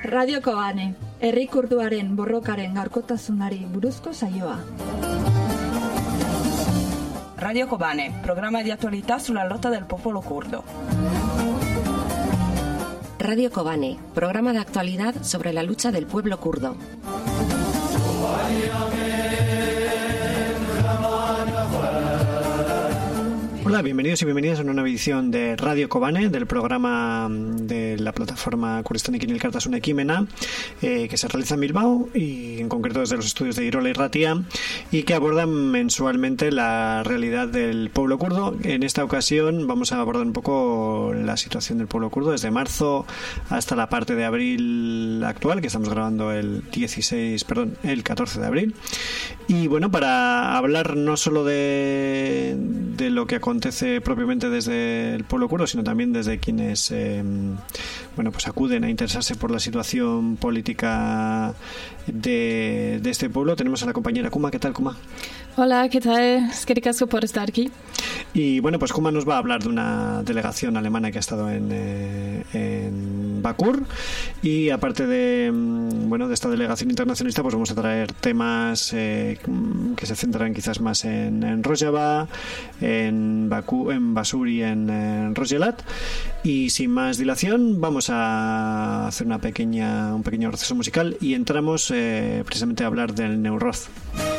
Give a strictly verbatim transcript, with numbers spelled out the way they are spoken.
Radio Kobane, herri kurduaren borrokaren gaurkotasunari buruzko saioa. Radio Kobane, programa di attualità sulla lotta del popolo curdo. Radio Kobane, programa de actualidad sobre la lucha del pueblo kurdo. Hola, bienvenidos y bienvenidas a una nueva edición de Radio Kobane, del programa de la plataforma Kurdistanik Elkartasuna Ekimena, eh, que se realiza en Bilbao y en concreto desde los estudios de Irola y Ratia, y que abordan mensualmente la realidad del pueblo kurdo. En esta ocasión vamos a abordar un poco la situación del pueblo kurdo desde marzo hasta la parte de abril actual, que estamos grabando el dieciséis, perdón, el catorce de abril. Y bueno, para hablar no solo de, de lo que acontece acontece propiamente desde el pueblo kurdo, sino también desde quienes eh, bueno, pues acuden a interesarse por la situación política de, de este pueblo. Tenemos a la compañera Kuma. ¿Qué tal, Kuma? Hola, ¿qué tal? Es que ricasco por estar aquí. Y bueno, pues Kuma nos va a hablar de una delegación alemana que ha estado en, eh, en Bakur, y aparte de bueno de esta delegación internacionalista, pues vamos a traer temas eh, que se centran quizás más en, en Rojava, en Bakú, en Basur y en, en Rojelat. Y sin más dilación, vamos a hacer una pequeña un pequeño proceso musical y entramos eh, precisamente a hablar del Neuroz.